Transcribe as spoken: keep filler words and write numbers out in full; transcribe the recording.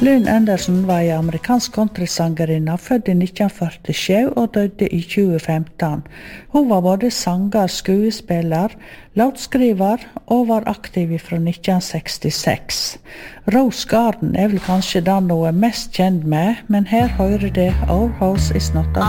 Lynn Anderson var en amerikansk countrysangerinna født i nitten førtisju og døde i tjue femten. Hun var både sanger, skuespiller, låtskriver og var aktiv fra nitten sekstiseks. Rose Garden er vel kanskje den hun er mest kjent med, men her hører det Our House Is Not a